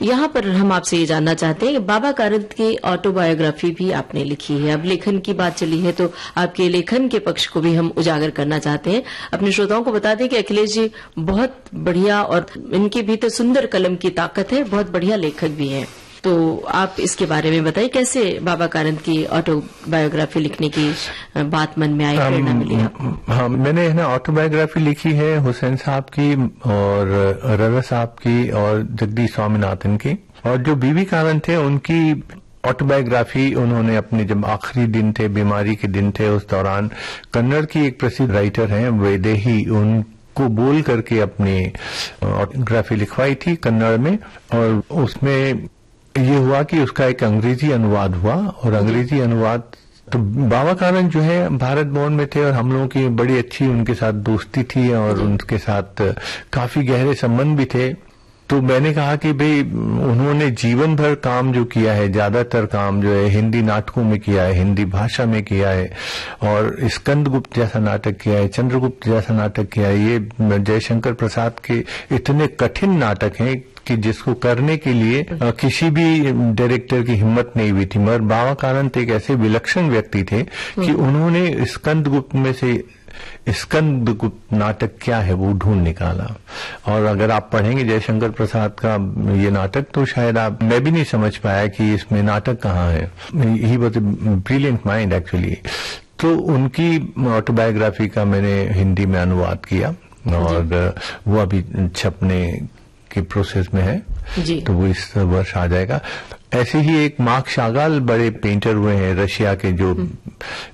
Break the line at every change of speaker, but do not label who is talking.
यहाँ पर हम आपसे ये जानना चाहते हैं कि बाबा कारंत की ऑटोबायोग्राफी भी आपने लिखी है। अब लेखन की बात चली है तो आपके लेखन के पक्ष को भी हम उजागर करना चाहते हैं। अपने श्रोताओं को बता दें कि अखिलेश जी बहुत बढ़िया और इनके भीतर सुंदर कलम की ताकत है, बहुत बढ़िया लेखक भी हैं। तो आप इसके बारे में बताइए, कैसे बाबा कारंत की ऑटोबायोग्राफी लिखने की बात मन में आई, प्रेरणा मिली आपको?
हाँ, मैंने ना ऑटोबायोग्राफी लिखी है हुसैन साहब की और रजा साहब की और जगदीश स्वामीनाथन की। और जो बीबी कारंत थे उनकी ऑटोबायोग्राफी उन्होंने अपने जब आखिरी दिन थे, बीमारी के दिन थे, उस दौरान कन्नड़ की एक प्रसिद्ध राइटर हैं वैदेही, उनको बोल करके अपनी ऑटोबायोग्राफी लिखवाई थी कन्नड़ में। और उसमें ये हुआ कि उसका एक अंग्रेजी अनुवाद हुआ और अंग्रेजी अनुवाद तो बाबा कारंत जो है भारत भवन में थे और हम लोगों की बड़ी अच्छी उनके साथ दोस्ती थी और उनके साथ काफी गहरे संबंध भी थे। तो मैंने कहा कि भाई उन्होंने जीवन भर काम जो किया है, ज्यादातर काम जो है हिंदी नाटकों में किया है, हिंदी भाषा में किया है और स्कंदगुप्त जैसा नाटक किया है, चंद्रगुप्त जैसा नाटक किया है। ये जयशंकर प्रसाद के इतने कठिन नाटक हैं कि जिसको करने के लिए किसी भी डायरेक्टर की हिम्मत नहीं हुई थी। मगर बाबा कारंत एक ऐसे विलक्षण व्यक्ति थे कि उन्होंने स्कंदगुप्त में से स्कंदगुप्त नाटक क्या है वो ढूंढ निकाला। और अगर आप पढ़ेंगे जयशंकर प्रसाद का ये नाटक तो शायद मैं भी नहीं समझ पाया कि इसमें नाटक कहाँ है। He was a brilliant mind actually. तो उनकी ऑटोबायोग्राफी का मैंने हिंदी में अनुवाद किया और वो अभी छपने के प्रोसेस में है जी। तो वो इस वर्ष आ जाएगा। ऐसे ही एक मार्क शागाल बड़े पेंटर हुए हैं रशिया के, जो